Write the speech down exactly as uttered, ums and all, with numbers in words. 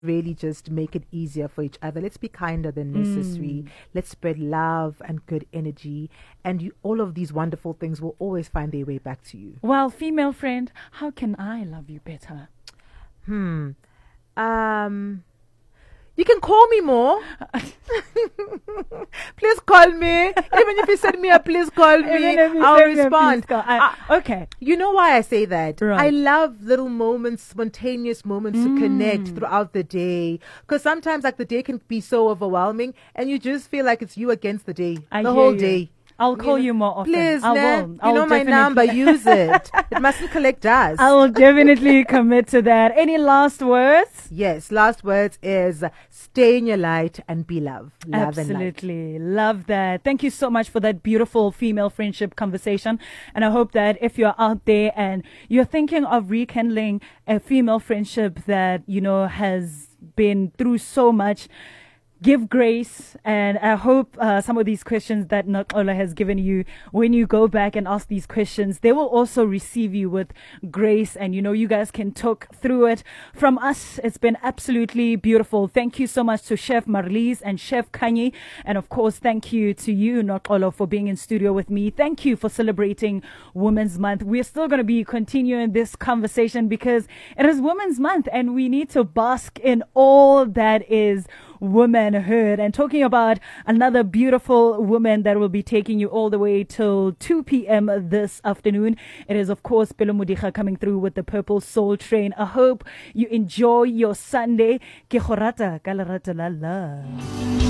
really just make it easier for each other. Let's be kinder than necessary. Mm. Let's spread love and good energy, and you, all of these wonderful things will always find their way back to you. Well, female friend, how can I love you better? Hmm. Um... You can call me more. Please call me. Even if you send me a please call me, I'll respond. Call. I, okay. You know why I say that? Right. I love little moments, spontaneous moments mm. to connect throughout the day. Because sometimes like the day can be so overwhelming and you just feel like it's you against the day. I the whole you. day. I'll call you, know, you more often. Please, I nah, will. I'll you know my number. Use it. It mustn't collect dust. I will definitely commit to that. Any last words? Yes. Last words is stay in your light and be love. Love Absolutely. And light. Love that. Thank you so much for that beautiful female friendship conversation. And I hope that if you're out there and you're thinking of rekindling a female friendship that, you know, has been through so much, give grace, and I hope uh, some of these questions that Noxolo has given you, when you go back and ask these questions, they will also receive you with grace, and you know, you guys can talk through it. From us, it's been absolutely beautiful. Thank you so much to Chef Marlies and Chef Kanye, and of course, thank you to you, Noxolo, for being in studio with me. Thank you for celebrating Women's Month. We're still going to be continuing this conversation because it is Women's Month, and we need to bask in all that is womanhood, and talking about another beautiful woman that will be taking you all the way till two p.m. this afternoon. It is, of course, Pelo Modiga coming through with the Purple Soul Train. I hope you enjoy your Sunday. Ke go rata ka lerato la love.